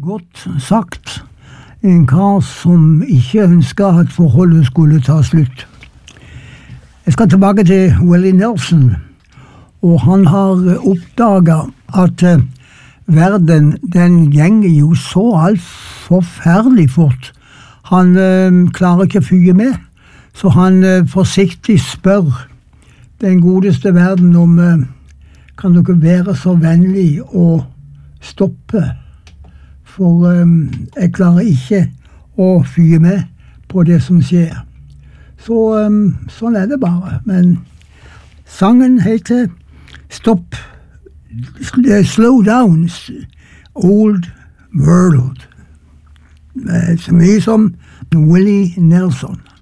Godt sagt. En kar som ikke ønsket at forholdet skulle ta slutt. Jeg skal tilbake til Willie Nelson, og han har oppdaget at verden, den gjenger jo så alt forferdelig fort. Han klarer ikke å fyge med, så han forsiktig spør den godeste verden om kan dere være så vennlig å stoppe, for jeg klarer ikke å fyge med på det som skjer. Så sånn er det bare. Men sangen heter Stopp, Slow Down, Old World. Så mye som Willie Nelson.